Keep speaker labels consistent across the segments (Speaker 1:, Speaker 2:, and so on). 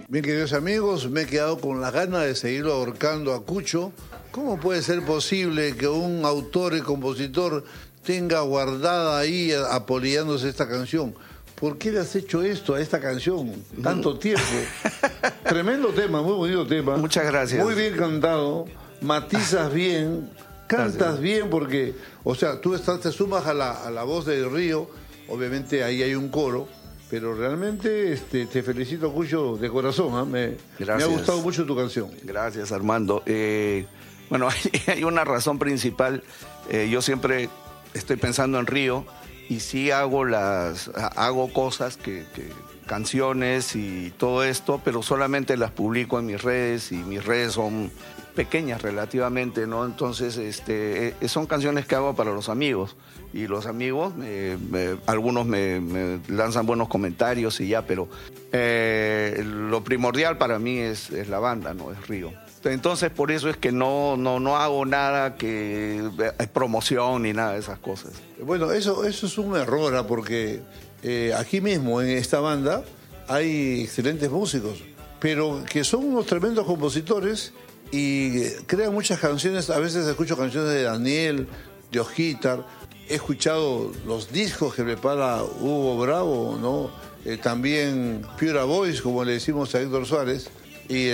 Speaker 1: Bien, queridos amigos, me he quedado con las ganas de seguirlo ahorcando a Cucho. ¿Cómo puede ser posible que un autor y compositor tenga guardada ahí, apolillándose esta canción? ¿Por qué le has hecho esto a esta canción tanto tiempo? Tremendo tema, muy bonito tema.
Speaker 2: Muchas gracias.
Speaker 1: Muy bien cantado, matizas bien, cantas bien porque, o sea, tú te sumas a la voz del río, obviamente ahí hay un coro, pero realmente te felicito, Cucho, de corazón. Me ha gustado mucho tu canción.
Speaker 2: Gracias, Armando. Bueno, hay una razón principal. Yo siempre estoy pensando en Río y sí hago cosas canciones y todo esto, pero solamente las publico en mis redes y mis redes son pequeñas relativamente, ¿no? Entonces, son canciones que hago para los amigos y los amigos, algunos me lanzan buenos comentarios y ya, pero lo primordial para mí es la banda, ¿no? Es Río. Entonces, por eso es que no hago nada que promoción ni nada de esas cosas.
Speaker 1: Bueno, eso es un error, porque aquí mismo en esta banda hay excelentes músicos, pero que son unos tremendos compositores y crean muchas canciones. A veces escucho canciones de Daniel, de Osquitar, he escuchado los discos que prepara Hugo Bravo, ¿no? También Pura Voice, como le decimos a Héctor Suárez, y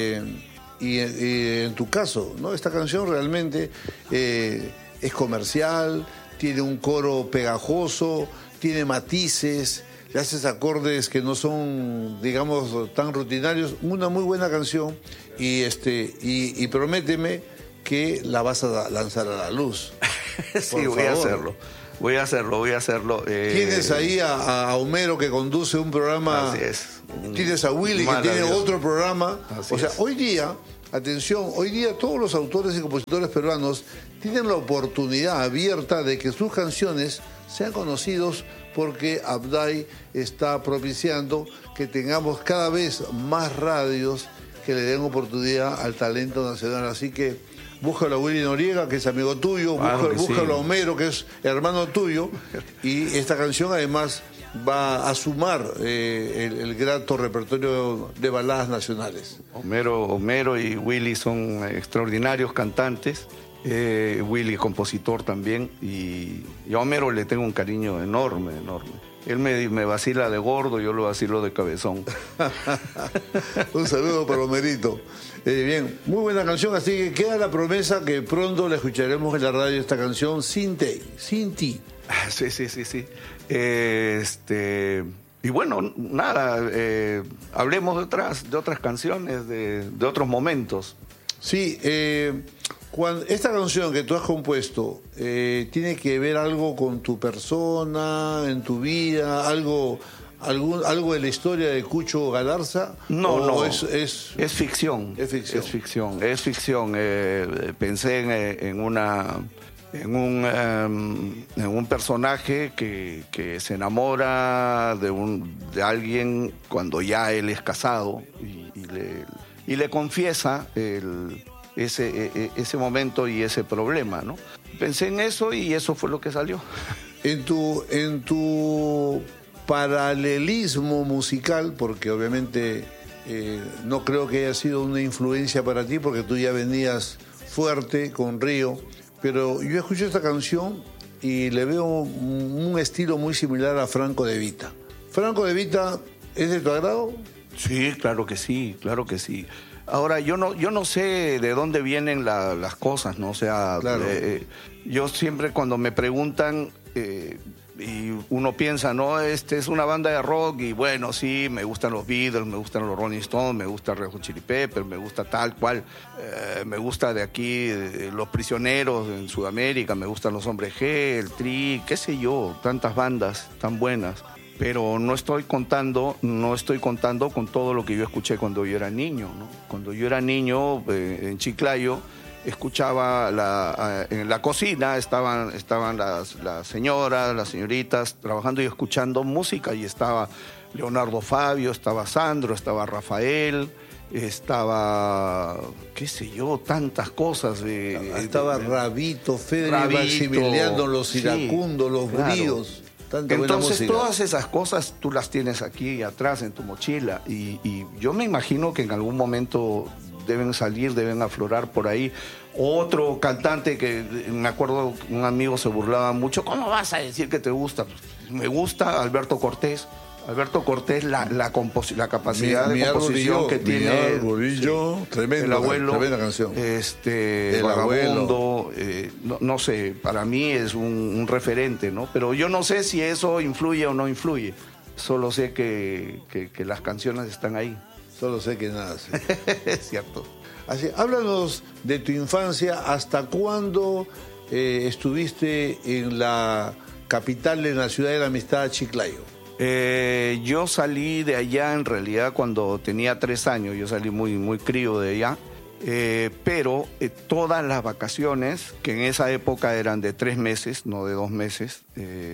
Speaker 1: en tu caso, ¿no? Esta canción realmente es comercial, tiene un coro pegajoso, tiene matices, le haces acordes que no son, digamos, tan rutinarios. Una muy buena canción y prométeme que la vas a lanzar a la luz.
Speaker 2: Sí, voy a hacerlo. Voy a hacerlo.
Speaker 1: Tienes ahí a Homero, que conduce un programa.
Speaker 2: Así es.
Speaker 1: Tienes a Willy, que tiene otro programa.
Speaker 2: Así
Speaker 1: sea,
Speaker 2: es.
Speaker 1: hoy día todos los autores y compositores peruanos tienen la oportunidad abierta de que sus canciones sean conocidos, porque Abday está propiciando que tengamos cada vez más radios que le den oportunidad al talento nacional. Así que búscalo a Willy Noriega, que es amigo tuyo, búscalo a Homero, que es hermano tuyo, y esta canción además va a sumar el grato repertorio de baladas nacionales.
Speaker 2: Homero y Willy son extraordinarios cantantes. Willy compositor también, y a Homero le tengo un cariño enorme. Él me vacila de gordo, yo lo vacilo de cabezón.
Speaker 1: Un saludo para Homerito. Bien, muy buena canción, así que queda la promesa que pronto la escucharemos en la radio, esta canción, Sin ti.
Speaker 2: Sí. Y bueno, nada, hablemos de otras canciones, de otros momentos.
Speaker 1: Sí, esta canción que tú has compuesto, ¿tiene que ver algo con tu persona, en tu vida, algo de la historia de Cucho Galarza?
Speaker 2: No.
Speaker 1: Es
Speaker 2: ficción.
Speaker 1: Es ficción.
Speaker 2: Pensé en un personaje que se enamora de alguien cuando ya él es casado y le confiesa ese momento y ese problema, ¿no? Pensé en eso y eso fue lo que salió.
Speaker 1: En tu paralelismo musical, porque obviamente no creo que haya sido una influencia para ti, porque tú ya venías fuerte con Río, pero yo escuché esta canción y le veo un estilo muy similar a Franco De Vita. ¿Franco De Vita es de tu agrado?
Speaker 2: Sí, claro que sí. Ahora, yo no sé de dónde vienen las cosas, ¿no? O sea,
Speaker 1: claro.
Speaker 2: Yo siempre cuando me preguntan, y uno piensa, no, es una banda de rock, y bueno, sí, me gustan los Beatles, me gustan los Rolling Stones, me gusta Red Hot Chili Peppers, me gusta tal cual, me gusta de aquí, Los Prisioneros en Sudamérica, me gustan los Hombres G, el Tri, qué sé yo, tantas bandas tan buenas. Pero no estoy contando con todo lo que yo escuché cuando yo era niño, ¿no? Cuando yo era niño, en Chiclayo, escuchaba en la cocina, estaban las señoras, las señoritas trabajando y escuchando música, y estaba Leonardo Fabio, estaba Sandro, estaba Rafael, estaba, qué sé yo, tantas cosas.
Speaker 1: Estaba Rabito, Fede, Maximiliano, los iracundos, los bríos. Tanta buena
Speaker 2: Entonces
Speaker 1: música.
Speaker 2: todas esas cosas tú las tienes aquí atrás en tu mochila y yo me imagino que en algún momento deben salir, deben aflorar por ahí. Otro cantante que me acuerdo, un amigo se burlaba mucho, ¿cómo vas a decir que te gusta? Pues, me gusta Alberto Cortés. Alberto Cortés, la capacidad de composición que tiene.
Speaker 1: Mi arbolillo, tremendo,
Speaker 2: el abuelo,
Speaker 1: tremenda canción.
Speaker 2: El Vagabundo, no sé, para mí es un referente, ¿no? Pero yo no sé si eso influye o no influye. Solo sé que las canciones están ahí.
Speaker 1: Solo sé que nada. Sí.
Speaker 2: Es cierto.
Speaker 1: Así, háblanos de tu infancia. ¿Hasta cuándo estuviste en la capital de la ciudad de la amistad, Chiclayo?
Speaker 2: Yo salí de allá en realidad cuando tenía 3 años. Yo salí muy crío de allá. Pero todas las vacaciones, que en esa época eran de 3 meses, no de 2 meses,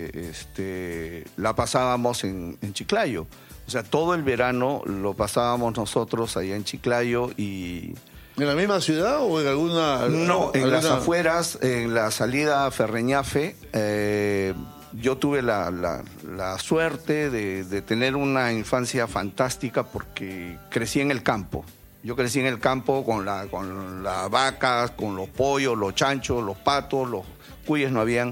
Speaker 2: la pasábamos en Chiclayo. O sea, todo el verano lo pasábamos nosotros allá en Chiclayo y...
Speaker 1: ¿En la misma ciudad o en alguna...?
Speaker 2: No, en las afueras, en la salida a Ferreñafe. Yo tuve la suerte de tener una infancia fantástica porque crecí en el campo. Yo crecí en el campo con las vacas, con los pollos, los chanchos, los patos, los cuyes no habían,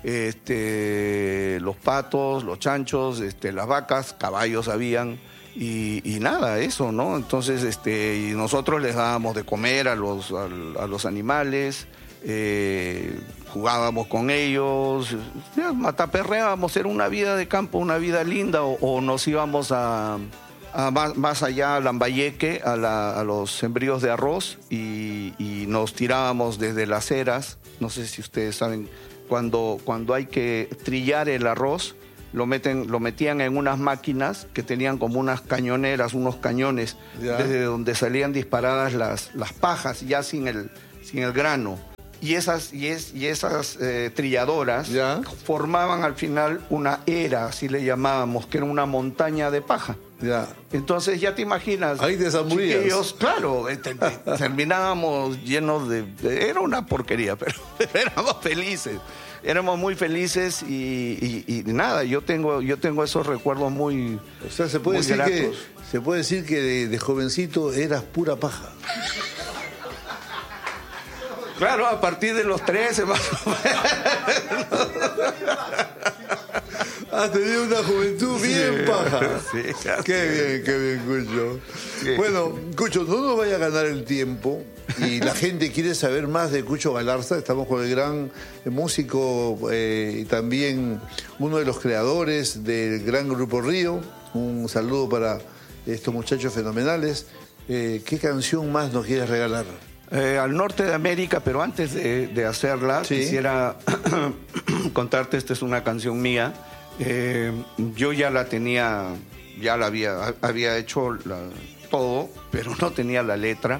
Speaker 2: los patos, los chanchos, las vacas, caballos habían y nada, eso, ¿no? Entonces, y nosotros les dábamos de comer a los animales. Jugábamos con ellos, mataperreábamos, era una vida de campo, una vida linda, o nos íbamos más allá a Lambayeque, a los sembríos de arroz y nos tirábamos desde las eras. No sé si ustedes saben, cuando hay que trillar el arroz, lo metían en unas máquinas que tenían como unas cañoneras, unos cañones, desde donde salían disparadas las pajas, ya sin el grano. Y esas trilladoras formaban al final una era, así le llamábamos, que era una montaña de paja.
Speaker 1: Ya.
Speaker 2: Entonces ya te imaginas.
Speaker 1: Ahí te zamburías.
Speaker 2: Chiquillos, claro, terminábamos llenos de... Era una porquería, pero éramos felices. Éramos muy felices y nada, yo tengo esos recuerdos muy...
Speaker 1: O sea, se puede decir que de jovencito eras pura paja.
Speaker 2: Claro, a partir de los 13 más o menos.
Speaker 1: Has tenido una juventud bien paja.
Speaker 2: Sí,
Speaker 1: qué bien, Cucho. Sí. Bueno, Cucho, no nos vaya a ganar el tiempo y la gente quiere saber más de Cucho Galarza. Estamos con el gran músico y también uno de los creadores del gran Grupo Río. Un saludo para estos muchachos fenomenales. ¿Qué canción más nos quieres regalar?
Speaker 2: Al norte de América, pero antes de hacerla, sí, quisiera contarte, esta es una canción mía. Yo ya la tenía, ya la había hecho todo, pero no tenía la letra.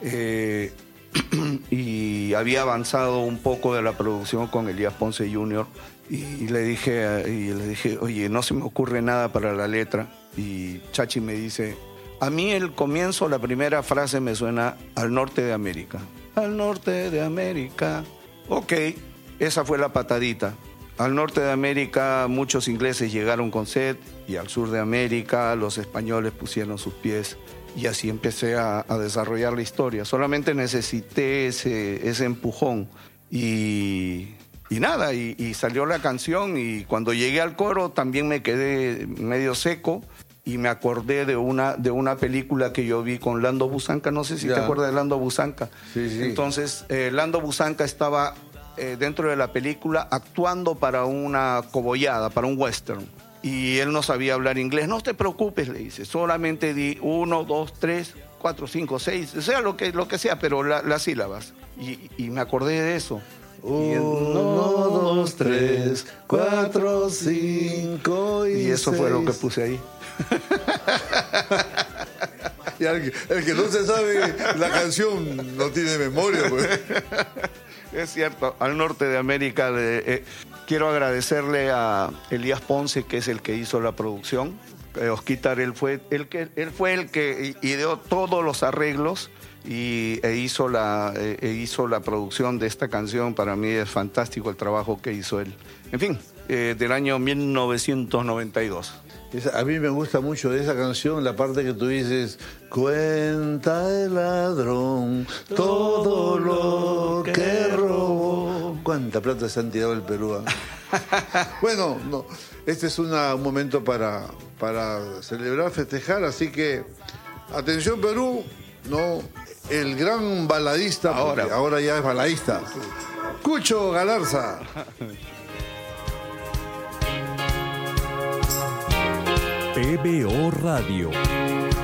Speaker 2: Y había avanzado un poco de la producción con Elías Ponce Jr. Y le dije, oye, no se me ocurre nada para la letra. Y Chachi me dice... A mí el comienzo, la primera frase me suena al norte de América. Al norte de América. Ok, esa fue la patadita. Al norte de América muchos ingleses llegaron con sed y al sur de América los españoles pusieron sus pies. Y así empecé a desarrollar la historia. Solamente necesité ese empujón y nada, y salió la canción y cuando llegué al coro también me quedé medio seco. Y me acordé de una película que yo vi con Lando Busanca, no sé si te acuerdas de Lando Busanca.
Speaker 1: Sí, sí.
Speaker 2: Entonces, Lando Busanca estaba dentro de la película actuando para una cobollada, para un western. Y él no sabía hablar inglés. No te preocupes, le dice, solamente di 1, 2, 3, 4, 5, 6, o sea, lo que sea, pero las sílabas. Y me acordé de eso.
Speaker 1: 1, 2, 3, 4, 5 y
Speaker 2: eso 6. Fue lo que puse ahí.
Speaker 1: Y el que no se sabe la canción no tiene memoria, pues.
Speaker 2: Es cierto, al norte de América. Quiero agradecerle a Elías Ponce, que es el que hizo la producción. Osquitar, él fue el que ideó todos los arreglos e hizo la producción de esta canción. Para mí es fantástico el trabajo que hizo él. En fin, del año 1992.
Speaker 1: A mí me gusta mucho de esa canción la parte que tú dices: cuenta el ladrón todo lo que robó. ¿Cuánta plata se han tirado el Perú? Bueno, no, este es un momento para celebrar, festejar, así que atención Perú, no, el gran baladista, ahora ya es baladista, Cucho Galarza.
Speaker 3: PBO Radio.